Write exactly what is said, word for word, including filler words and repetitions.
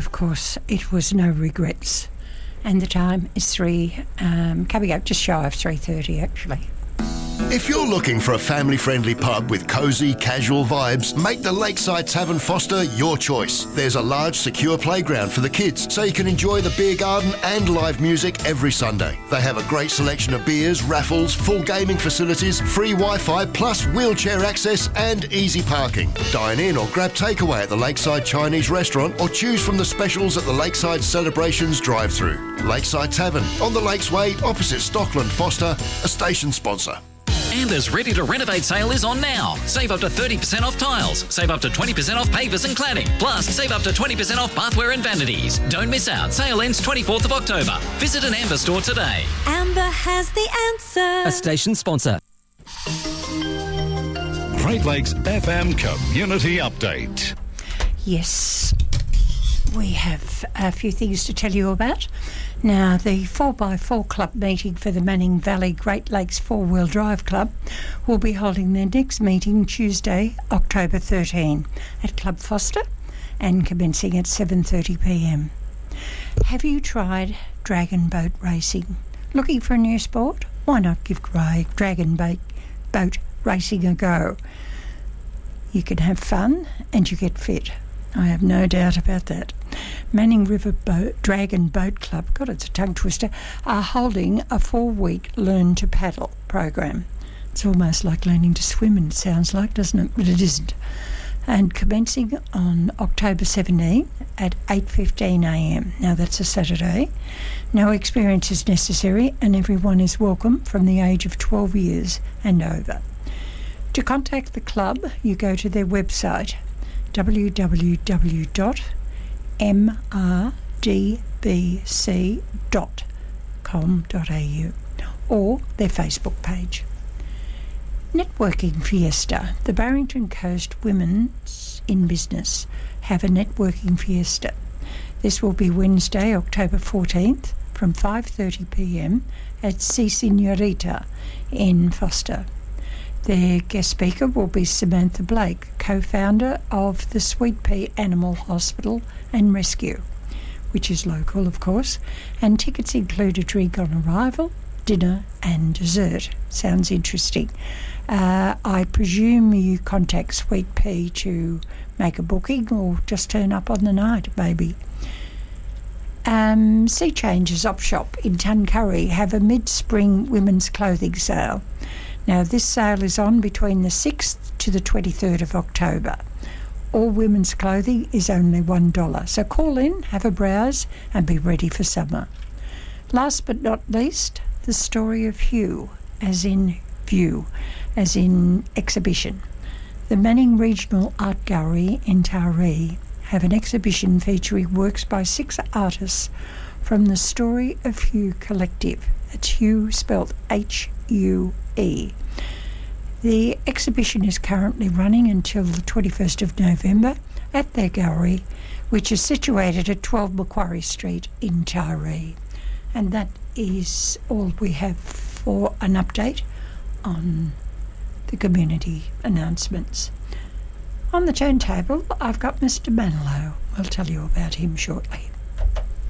of course, it was no regrets. And the time is three, um, coming up just shy of three thirty actually. If you're looking for a family-friendly pub with cosy, casual vibes, make the Lakeside Tavern Foster your choice. There's a large, secure playground for the kids, so you can enjoy the beer garden and live music every Sunday. They have a great selection of beers, raffles, full gaming facilities, free Wi-Fi, plus wheelchair access and easy parking. Dine in or grab takeaway at the Lakeside Chinese Restaurant or choose from the specials at the Lakeside Celebrations drive-thru. Lakeside Tavern, on the Lakes Way, opposite Stockland Foster, a station sponsor. Amber's Ready to Renovate sale is on now. Save up to thirty percent off tiles. Save up to twenty percent off pavers and cladding. Plus, save up to twenty percent off bathware and vanities. Don't miss out. Sale ends twenty-fourth of October. Visit an Amber store today. Amber has the answer. A station sponsor. Great Lakes F M Community Update. Yes, we have a few things to tell you about. Now, the four by four Club meeting for the Manning Valley Great Lakes Four-Wheel Drive Club will be holding their next meeting Tuesday, October thirteenth at Club Foster and commencing at seven thirty p m. Have you tried dragon boat racing? Looking for a new sport? Why not give dragon boat, boat racing a go? You can have fun and you get fit. I have no doubt about that. Manning River Boat, Dragon Boat Club, God, it's a tongue twister, are holding a four-week Learn to Paddle program. It's almost like learning to swim, and it sounds like, doesn't it? But it isn't. And commencing on October seventeenth at eight fifteen a m. Now, that's a Saturday. No experience is necessary, and everyone is welcome from the age of twelve years and over. To contact the club, you go to their website, w w w dot m r d b c dot com dot a u or their Facebook page. Networking Fiesta. The Barrington Coast Women's in Business have a networking fiesta. This will be Wednesday, October fourteenth from five thirty p m at Si Señorita in Foster. Their guest speaker will be Samantha Blake, co-founder of the Sweet Pea Animal Hospital and Rescue, which is local, of course, and tickets include a drink on arrival, dinner and dessert. Sounds interesting. Uh, I presume you contact Sweet Pea to make a booking or just turn up on the night, maybe. Um, Sea Changes Op Shop in Tuncurry have a mid-spring women's clothing sale. Now, this sale is on between the sixth to the twenty-third of October. All women's clothing is only one dollar, so call in, have a browse and be ready for summer. Last but not least, the story of Hugh, as in view, as in exhibition. The Manning Regional Art Gallery in Taree have an exhibition featuring works by six artists from the Story of Hugh collective. It's Hugh spelled H U E. The exhibition is currently running until the twenty-first of November at their gallery, which is situated at twelve Macquarie Street in Taree. And that is all we have for an update on the community announcements. On the turntable, I've got Mister Manilow. I'll tell you about him shortly.